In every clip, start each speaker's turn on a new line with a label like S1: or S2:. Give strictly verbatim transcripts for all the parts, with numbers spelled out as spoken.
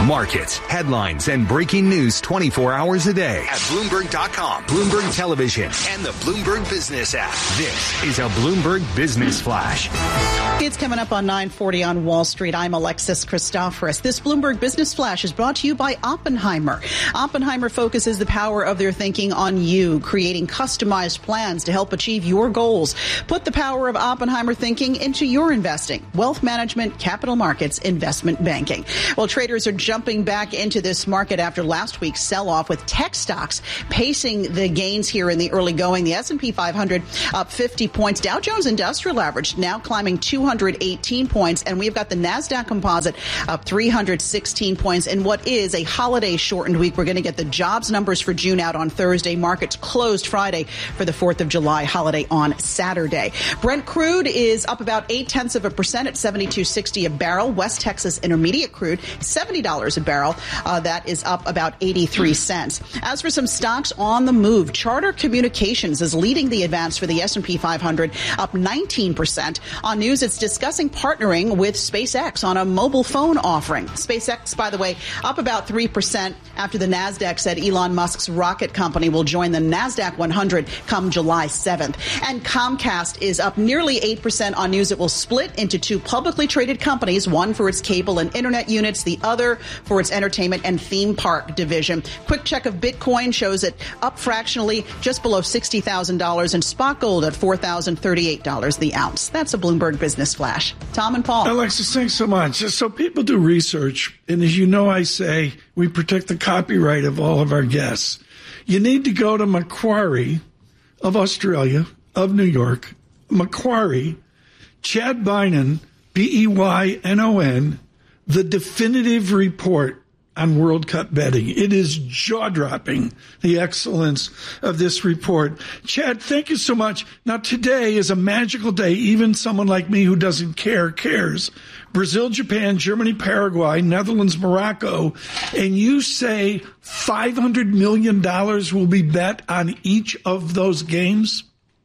S1: Markets, headlines, and breaking news twenty-four hours a day at Bloomberg dot com, Bloomberg Television, and the Bloomberg Business app. This is a Bloomberg Business Flash.
S2: It's coming up on nine forty on Wall Street. I'm Alexis Christoforous. This Bloomberg Business Flash is brought to you by Oppenheimer. Oppenheimer focuses the power of their thinking on you, creating customized plans to help achieve your goals. Put the power of Oppenheimer thinking into your investing, wealth management, capital markets, investment banking. Well, traders are jumping back into this market after last week's sell-off, with tech stocks pacing the gains here in the early going. The S and P five hundred up fifty points. Dow Jones Industrial Average now climbing two hundred eighteen points. And we've got the NASDAQ Composite up three hundred sixteen points. In what is a holiday-shortened week, we're going to get the jobs numbers for June out on Thursday. Markets closed Friday for the fourth of July holiday on Saturday. Brent crude is up about eight-tenths of a percent at seventy-two sixty a barrel. West Texas Intermediate crude, seventy dollars a barrel. Uh, that is up about eighty-three cents. As for some stocks on the move, Charter Communications is leading the advance for the S and P five hundred, up nineteen percent. On news, it's discussing partnering with SpaceX on a mobile phone offering. SpaceX, by the way, up about three percent after the NASDAQ said Elon Musk's rocket company will join the NASDAQ one hundred come July seventh. And Comcast is up nearly eight percent on news. It will split into two publicly traded companies, one for its cable and internet units, the other for its entertainment and theme park division. Quick check of Bitcoin shows it up fractionally, just below sixty thousand dollars, and spot gold at four thousand thirty-eight dollars the ounce. That's a Bloomberg Business Flash. Tom and Paul.
S3: Alexis, thanks so much. So people do research, and as you know, I say we protect the copyright of all of our guests. You need to go to Macquarie of Australia, of New York, Macquarie, Chad Beynon, B E Y N O N, the definitive report on World Cup betting. It is jaw-dropping, the excellence of this report. Chad, thank you so much. Now, today is a magical day. Even someone like me who doesn't care cares. Brazil, Japan, Germany, Paraguay, Netherlands, Morocco, and you say five hundred million dollars will be bet on each of those games?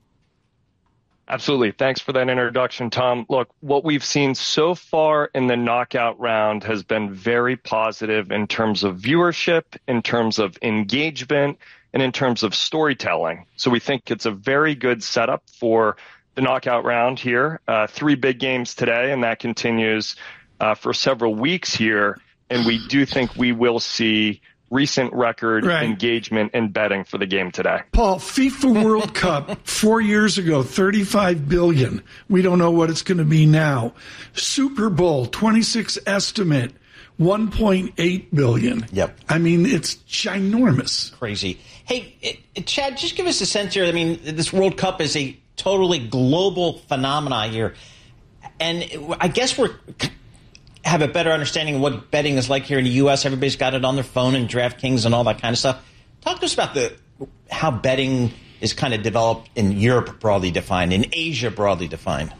S4: Absolutely. Thanks for that introduction, Tom. Look, what we've seen so far in the knockout round has been very positive in terms of viewership, in terms of engagement, and in terms of storytelling. So we think it's a very good setup for the knockout round here. Uh, three big games today, and that continues uh, for several weeks here. And we do think we will see recent record right. engagement and betting for the game today.
S3: Paul, FIFA World Cup four years ago, thirty-five billion dollars. We don't know what it's going to be now. Super Bowl, twenty-six estimate, one point eight billion dollars.
S5: Yep.
S3: I mean, it's ginormous.
S5: Crazy. Hey, it, Chad, just give us a sense here. I mean, this World Cup is a totally global phenomenon here. And I guess we're have a better understanding of what betting is like here in the U S. Everybody's got it on their phone and DraftKings and all that kind of stuff. Talk to us about the how betting is kind of developed in Europe broadly defined, in Asia broadly defined.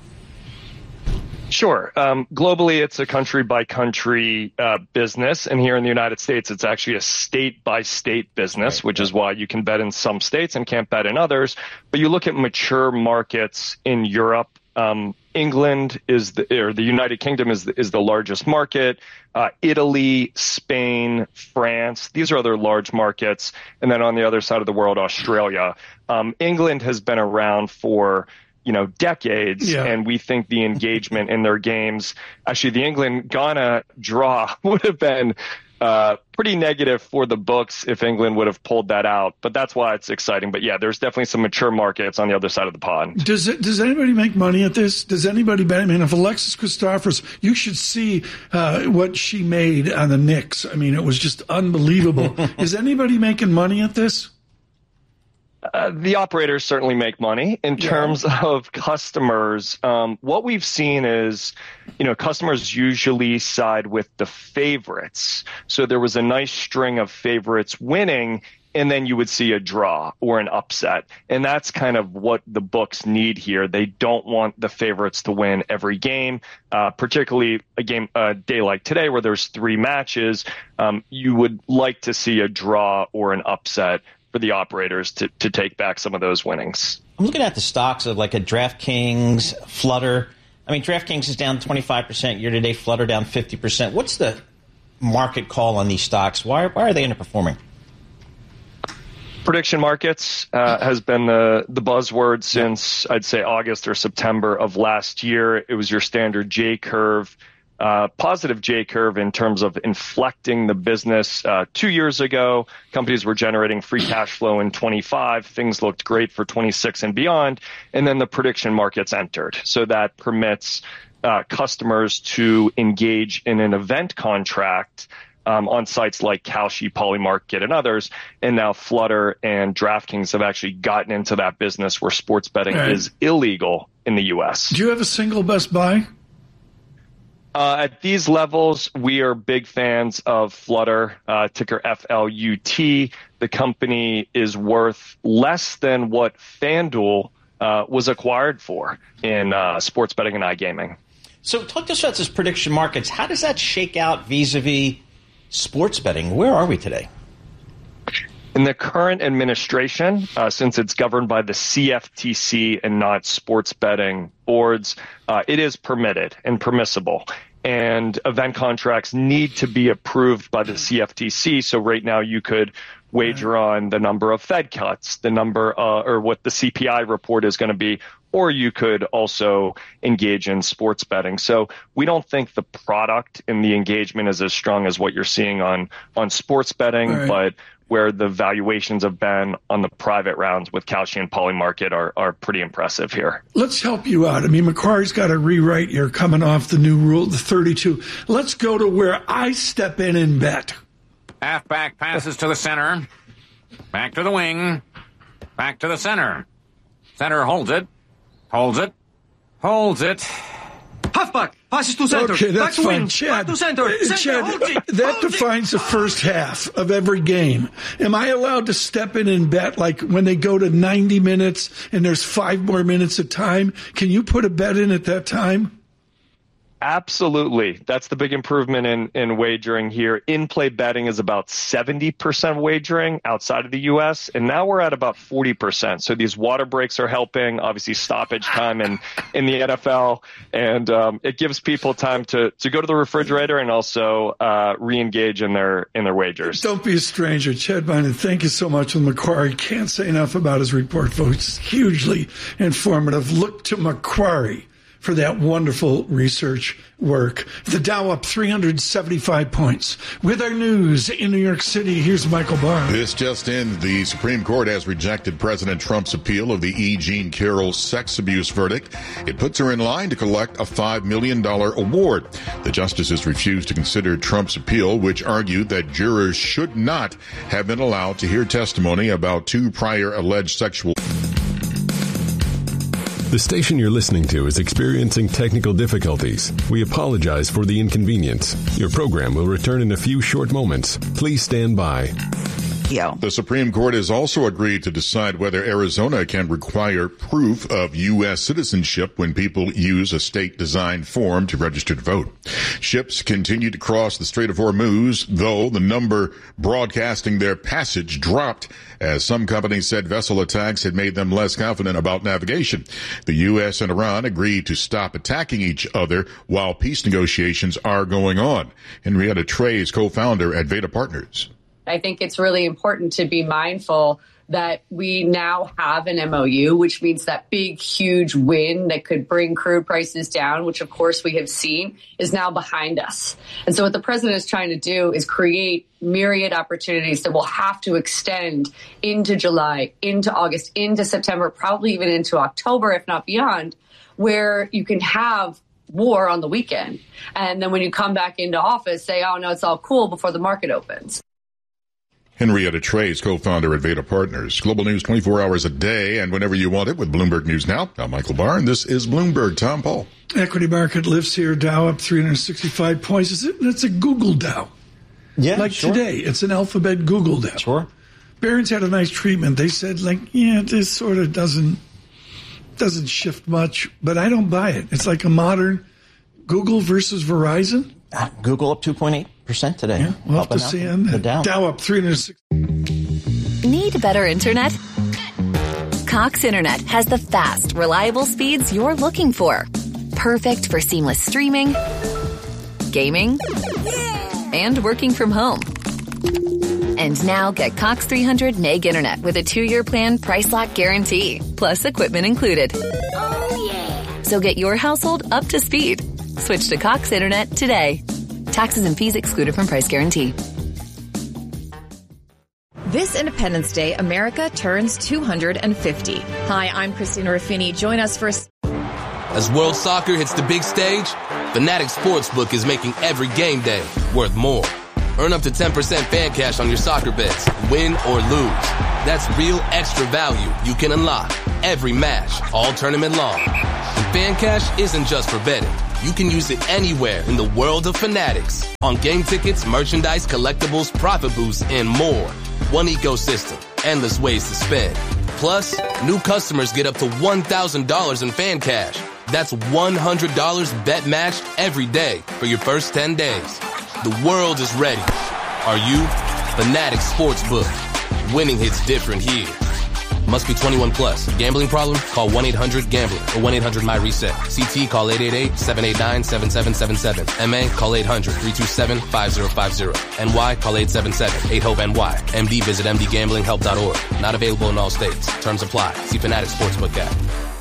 S4: Sure. Um, globally, it's a country-by-country uh, business. And here in the United States, it's actually a state-by-state business, right. which is why you can bet in some states and can't bet in others. But you look at mature markets in Europe, Um, England is the, or the United Kingdom is the, is the largest market. Uh, Italy, Spain, France, these are other large markets. And then on the other side of the world, Australia. Um, England has been around for, you know, decades. Yeah. And we think the engagement in their games, actually the England-Ghana draw would have been Uh, pretty negative for the books if England would have pulled that out. But that's why it's exciting. But yeah, there's definitely some mature markets on the other side of the pond.
S3: Does it, does anybody make money at this? Does anybody bet? I mean, if Alexis Christoforous, you should see uh, what she made on the Knicks. I mean, it was just unbelievable. Is anybody making money at this?
S4: Uh, the operators certainly make money. In yeah. terms of customers, um, what we've seen is, you know, customers usually side with the favorites. So there was a nice string of favorites winning, and then you would see a draw or an upset. And that's kind of what the books need here. They don't want the favorites to win every game, uh, particularly a game, a day like today where there's three matches. Um, you would like to see a draw or an upset for the operators to, to take back some of those winnings.
S5: I'm looking at the stocks of like a DraftKings, Flutter. I mean, DraftKings is down twenty-five percent year to date, Flutter down fifty percent. What's the market call on these stocks? Why, why are they underperforming?
S4: Prediction markets uh, has been the, the buzzword since, I'd say, August or September of last year. It was your standard J-curve, uh, positive J-curve in terms of inflecting the business. Uh, two years ago, companies were generating free cash flow in twenty-five. Things looked great for twenty-six and beyond. And then the prediction markets entered. So that permits uh, customers to engage in an event contract Um, on sites like Kalshi, Polymarket, and others. And now Flutter and DraftKings have actually gotten into that business where sports betting right. is illegal in the U S.
S3: Do you have a single best buy?
S4: Uh, at these levels, we are big fans of Flutter, uh, ticker F L U T. The company is worth less than what FanDuel uh, was acquired for in uh, sports betting and iGaming.
S5: So talk to us about this prediction markets. How does that shake out vis-a-vis sports betting? Where are we today?
S4: In the current administration, uh, since it's governed by the C F T C and not sports betting boards, uh, it is permitted and permissible. And event contracts need to be approved by the C F T C. So right now you could wager on the number of Fed cuts, the number uh, or what the C P I report is going to be, or you could also engage in sports betting. So we don't think the product and the engagement is as strong as what you're seeing on, on sports betting, right. but where the valuations have been on the private rounds with Kalshi and Polymarket are, are pretty impressive here.
S3: Let's help you out. I mean, Macquarie's got a rewrite here coming off the new rule, the thirty-two. Let's go to where I step in and bet.
S6: Halfback passes to the center. Back to the wing. Back to the center. Center holds it. Holds it. Holds it.
S7: Halfback passes to center.
S3: Okay, that's
S7: back to
S3: fine.
S7: wing.
S3: Chad,
S7: back to center. Center
S3: Chad
S7: holds it.
S3: that
S7: holds
S3: defines
S7: it.
S3: the first half of every game. Am I allowed to step in and bet, like when they go to ninety minutes and there's five more minutes of time? Can you put a bet in at that time?
S4: Absolutely. That's the big improvement in, in wagering here. In-play betting is about seventy percent wagering outside of the U S, and now we're at about forty percent. So these water breaks are helping, obviously stoppage time in, in the N F L, and um, it gives people time to, to go to the refrigerator and also uh, re-engage in their in their wagers.
S3: Don't be a stranger. Chad Bynum, thank you so much with Macquarie. Can't say enough about his report, folks. Hugely informative. Look to Macquarie for that wonderful research work. The Dow up three hundred seventy-five points. With our news in New York City, here's Michael Barr.
S8: This just in. The Supreme Court has rejected President Trump's appeal of the E. Jean Carroll sex abuse verdict. It puts her in line to collect a five million dollars award. The justices refused to consider Trump's appeal, which argued that jurors should not have been allowed to hear testimony about two prior alleged sexual...
S9: The station you're listening to is experiencing technical difficulties. We apologize for the inconvenience. Your program will return in a few short moments. Please stand by.
S8: The Supreme Court has also agreed to decide whether Arizona can require proof of U S citizenship when people use a state-designed form to register to vote. Ships continue to cross the Strait of Hormuz, though the number broadcasting their passage dropped as some companies said vessel attacks had made them less confident about navigation. The U S and Iran agreed to stop attacking each other while peace negotiations are going on. Henrietta Trey is co-founder at Veda Partners.
S10: I think it's really important to be mindful that we now have an M O U, which means that big, huge win that could bring crude prices down, which of course we have seen, is now behind us. And so what the president is trying to do is create myriad opportunities that will have to extend into July, into August, into September, probably even into October, if not beyond, where you can have war on the weekend. And then when you come back into office, say, oh, no, it's all cool before the market opens.
S8: Henrietta Trey is co-founder at Veda Partners. Global news twenty-four hours a day and whenever you want it with Bloomberg News Now. I'm Michael Barr, and this is Bloomberg. Tom Paul.
S3: Equity market lifts here. Dow up three hundred sixty-five points. It's a, it's a Google Dow.
S5: Yeah,
S3: Like
S5: sure.
S3: today, it's an Alphabet Google Dow.
S5: Sure.
S3: Barron's had a nice treatment. They said, like, yeah, this sort of doesn't doesn't shift much, but I don't buy it. It's like a modern Google versus Verizon.
S5: Uh, Google up two point eight percent today.
S3: Yeah, we'll have to see on that. Dow. Dow up three hundred sixty.
S11: Need better internet? Cox Internet has the fast, reliable speeds you're looking for. Perfect for seamless streaming, gaming, and working from home. And now get Cox three hundred meg internet with a two-year plan price lock guarantee, plus equipment included. Oh, yeah. So get your household up to speed. Switch to Cox Internet today. Taxes and fees excluded from price guarantee.
S12: This Independence Day, America turns two hundred fifty. Hi, I'm Christina Ruffini. Join us for...
S13: As World Soccer hits the big stage, Fanatics Sportsbook is making every game day worth more. Earn up to ten percent fan cash on your soccer bets, win or lose. That's real extra value you can unlock every match, all tournament long. And fan cash isn't just for betting. You can use it anywhere in the world of Fanatics. On game tickets, merchandise, collectibles, profit boosts, and more. One ecosystem, endless ways to spend. Plus, new customers get up to one thousand dollars in fan cash. That's one hundred dollars bet matched every day for your first ten days. The world is ready. Are you? Fanatics Sportsbook. Winning hits different here. Must be twenty-one plus. Gambling problem? Call one eight hundred gambler or one eight hundred my reset. C T call eight eight eight, seven eight nine, seven seven seven seven. M A call eight hundred, three two seven, five zero five zero. N Y call eight seven seven, eight hope N Y. M D visit m d gambling help dot org. Not available in all states. Terms apply. See Fanatics Sportsbook app.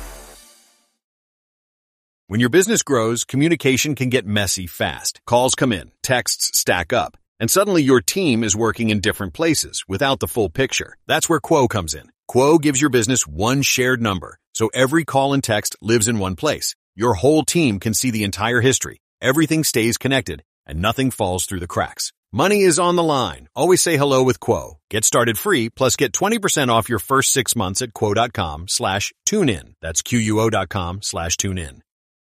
S14: When your business grows, communication can get messy fast. Calls come in, texts stack up, and suddenly your team is working in different places without the full picture. That's where Quo comes in. Quo gives your business one shared number, so every call and text lives in one place. Your whole team can see the entire history. Everything stays connected, and nothing falls through the cracks. Money is on the line. Always say hello with Quo. Get started free, plus get twenty percent off your first six months at quo.com slash tune in. That's Q U O dot com slash tune in.